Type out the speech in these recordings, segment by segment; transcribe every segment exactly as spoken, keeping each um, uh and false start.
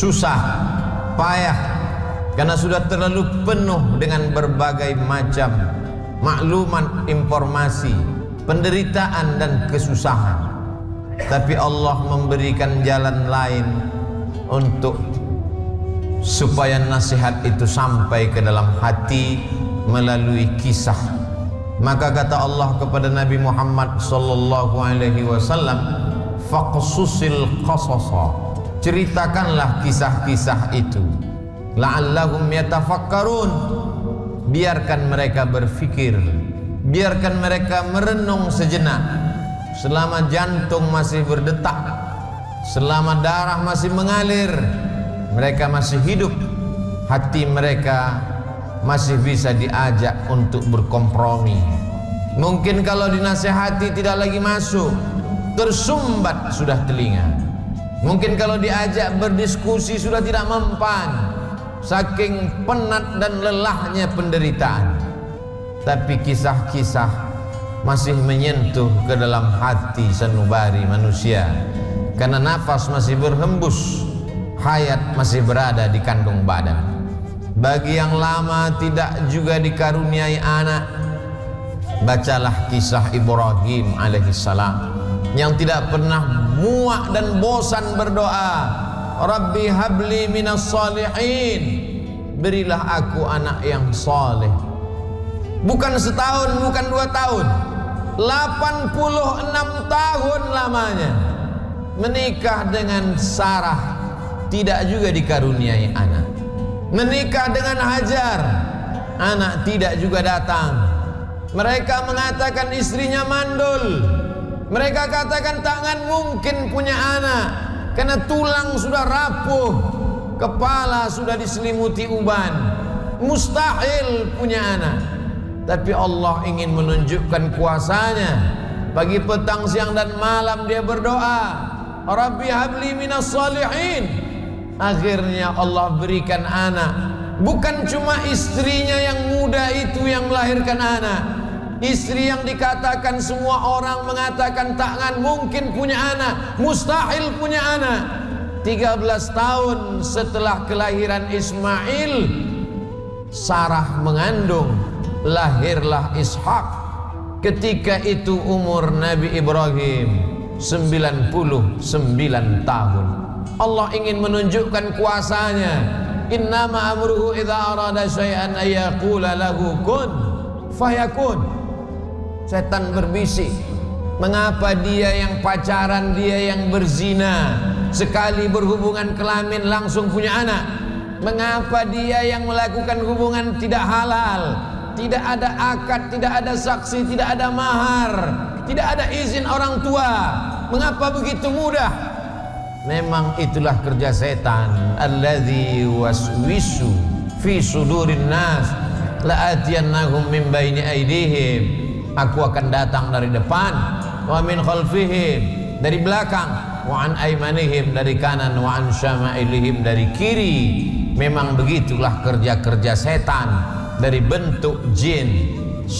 susah, payah, karena sudah terlalu penuh dengan berbagai macam maklumat, informasi, penderitaan dan kesusahan. Tapi Allah memberikan jalan lain untuk supaya nasihat itu sampai ke dalam hati melalui kisah. Maka kata Allah kepada Nabi Muhammad sallallahu alaihi wasallam, faqsusil qasasa, ceritakanlah kisah-kisah itu, la'allahum yatafakkarun, biarkan mereka berfikir, biarkan mereka merenung sejenak. Selama jantung masih berdetak, selama darah masih mengalir, mereka masih hidup, hati mereka masih bisa diajak untuk berkompromi. Mungkin kalau dinasihati tidak lagi masuk, tersumbat sudah telinga. Mungkin kalau diajak berdiskusi sudah tidak mempan, saking penat dan lelahnya penderitaan. Tapi kisah-kisah masih menyentuh ke dalam hati sanubari manusia, karena nafas masih berhembus, hayat masih berada di kandung badan. Bagi yang lama tidak juga dikaruniai anak, bacalah kisah Ibrahim alaihissalam yang tidak pernah muak dan bosan berdoa, Rabbi habli minas salihin, berilah aku anak yang saleh. Bukan setahun, bukan dua tahun, delapan puluh enam tahun lamanya menikah dengan Sarah, tidak juga dikaruniai anak. Menikah dengan Hajar, anak tidak juga datang. Mereka mengatakan istrinya mandul. Mereka katakan tangan mungkin punya anak, karena tulang sudah rapuh, kepala sudah diselimuti uban, mustahil punya anak. Tapi Allah ingin menunjukkan kuasanya. Pagi, petang, siang dan malam dia berdoa, Rabbi habli minas salihin. Akhirnya Allah berikan anak. Bukan cuma istrinya yang muda itu yang melahirkan anak, istri yang dikatakan semua orang mengatakan takkan mungkin punya anak, mustahil punya anak. tiga belas tahun setelah kelahiran Ismail, Sarah mengandung, lahirlah Ishak. Ketika itu umur Nabi Ibrahim sembilan puluh sembilan tahun. Allah ingin menunjukkan kuasanya. Innama amruhu idza arada syai'an ayyaqula lahu kun fayakun. Setan berbisik, mengapa dia yang pacaran, dia yang berzina, sekali berhubungan kelamin langsung punya anak? Mengapa dia yang melakukan hubungan tidak halal, tidak ada akad, tidak ada saksi, tidak ada mahar, tidak ada izin orang tua? Mengapa begitu mudah? Memang itulah kerja setan. Alladzi waswisu fi sudurin nas la'atiyannahum min baini aydihim. Aku akan datang dari depan, wa min khalfihim, dari belakang, wa an aymanihim, dari kanan, wa an syama'ilihim, dari kiri. Memang begitulah kerja-kerja setan dari bentuk jin.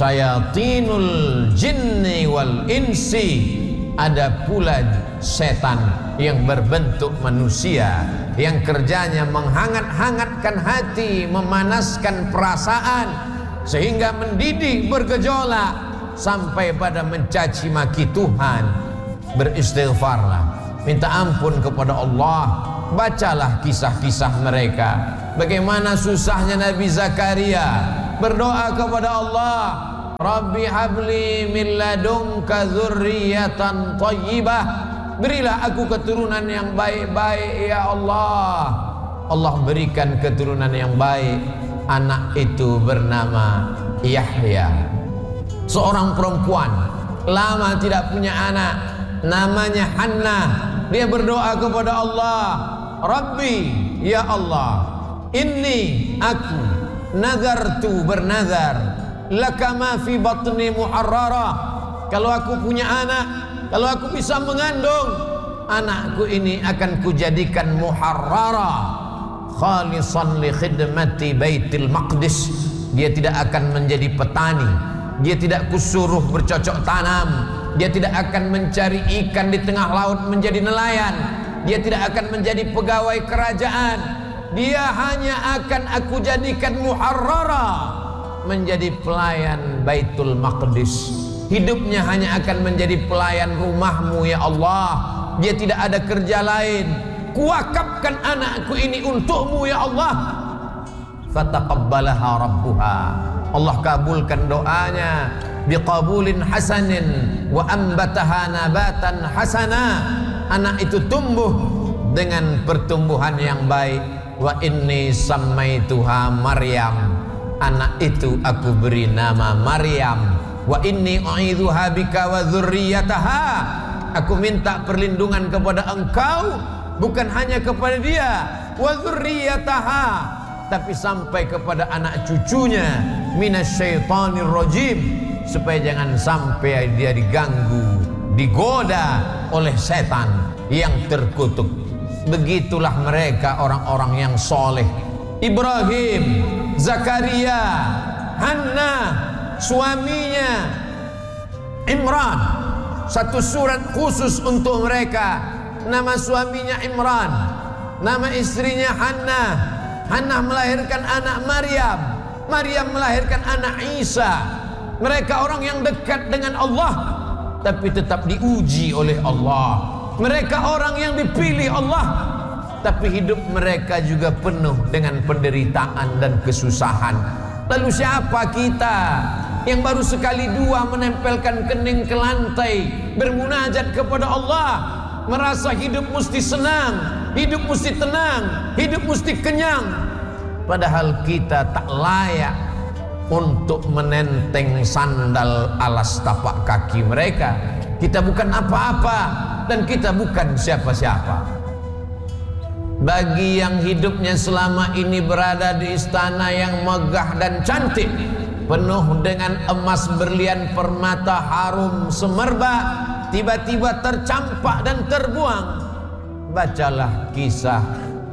Syayatinul jinni wal insi. Ada pula setan yang berbentuk manusia, yang kerjanya menghangat-hangatkan hati, memanaskan perasaan, sehingga mendidih bergejolak sampai pada mencaci maki Tuhan. Beristighfarlah, minta ampun kepada Allah. Bacalah kisah-kisah mereka, bagaimana susahnya Nabi Zakaria berdoa kepada Allah, Rabbi habli min ladunka dzurriyyatan thayyibah, berilah aku keturunan yang baik-baik ya Allah. Allah berikan keturunan yang baik. Anak itu bernama Yahya. Seorang perempuan lama tidak punya anak, namanya Hannah. Dia berdoa kepada Allah, Rabbi ya Allah, inni aku nazartu bernazar laka ma fi batni muharrara. Kalau aku punya anak, kalau aku bisa mengandung, anakku ini akan kujadikan muharrara, khalisan li khidmati baitil maqdis. Dia tidak akan menjadi petani, dia tidak kusuruh bercocok tanam, dia tidak akan mencari ikan di tengah laut menjadi nelayan. dia tidak akan menjadi pegawai kerajaan, dia hanya akan aku jadikan muharrara, menjadi pelayan Baitul Maqdis. Hidupnya hanya akan menjadi pelayan rumahmu ya Allah. Dia tidak ada kerja lain. Kuwakafkan anakku ini untukmu ya Allah. Fataqabbalaha rabbuha, Allah kabulkan doanya biqabulin hasanin wa ambataha nabatan hasana. Anak itu tumbuh dengan pertumbuhan yang baik. Wa inni sammaituha Maryam, anak itu aku beri nama Maryam. Wa inni u'idzuha bika wa dzurriyyataha, aku minta perlindungan kepada engkau, bukan hanya kepada dia, wa dzurriyyataha, tapi sampai kepada anak cucunya, minasyaitonir rajim, supaya jangan sampai dia diganggu, digoda oleh setan yang terkutuk. Begitulah mereka orang-orang yang soleh. Ibrahim, Zakaria, Hannah, suaminya Imran, satu surat khusus untuk mereka. Nama suaminya Imran, nama istrinya Hannah. Hannah melahirkan anak Maryam, Maryam melahirkan anak Isa. Mereka orang yang dekat dengan Allah, tapi tetap diuji oleh Allah. Mereka orang yang dipilih Allah, tapi hidup mereka juga penuh dengan penderitaan dan kesusahan. Lalu siapa kita yang baru sekali dua menempelkan kening ke lantai, bermunajat kepada Allah, merasa hidup mesti senang, hidup mesti tenang, hidup mesti kenyang, padahal kita tak layak untuk menenteng sandal alas tapak kaki mereka. Kita bukan apa-apa dan kita bukan siapa-siapa. Bagi yang hidupnya selama ini berada di istana yang megah dan cantik, penuh dengan emas, berlian, permata, harum, semerbak, tiba-tiba tercampak dan terbuang, bacalah kisah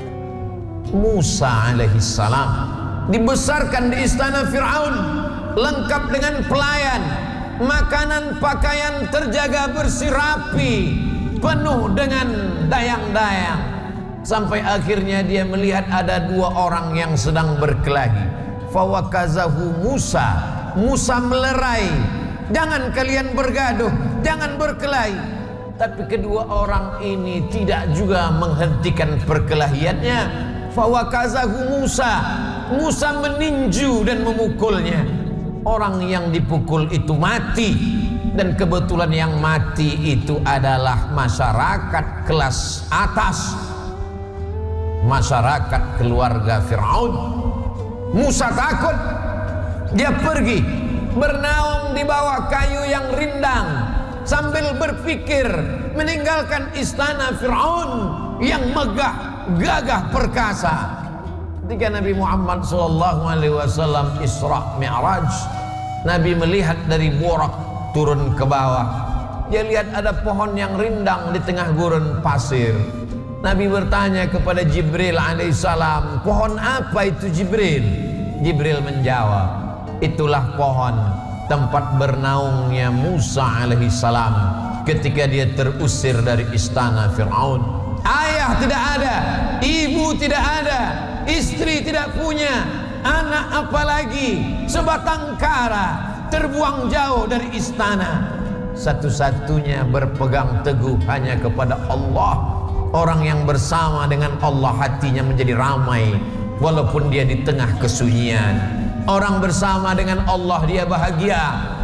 Musa alaihissalam. Dibesarkan di istana Fir'aun, lengkap dengan pelayan, makanan pakaian terjaga bersih rapi, penuh dengan dayang-dayang, sampai akhirnya dia melihat ada dua orang yang sedang berkelahi. Fawakazahu Musa, Musa melerai, jangan kalian bergaduh, jangan berkelahi. Tapi kedua orang ini tidak juga menghentikan perkelahiannya. Fawakazahu Musa, Musa meninju dan memukulnya. Orang yang dipukul itu mati, dan kebetulan yang mati itu adalah masyarakat kelas atas, masyarakat keluarga Fir'aun. Musa takut, dia pergi bernaung di bawah kayu yang rindang sambil berpikir meninggalkan istana Fir'aun yang megah, gagah, perkasa. Ketika Nabi Muhammad sallallahu alaihi wasallam Isra Mi'raj, Nabi melihat dari Burak turun ke bawah. Dia lihat ada pohon yang rindang di tengah gurun pasir. Nabi bertanya kepada Jibril alaihissalam, pohon apa itu Jibril? Jibril menjawab, itulah pohon tempat bernaungnya Musa alaihissalam ketika dia terusir dari istana Fir'aun. Ayah tidak ada, ibu tidak ada, istri tidak punya, anak apalagi, sebatang kara, terbuang jauh dari istana. Satu-satunya berpegang teguh hanya kepada Allah. Orang yang bersama dengan Allah hatinya menjadi ramai walaupun dia di tengah kesunyian. Orang bersama dengan Allah dia bahagia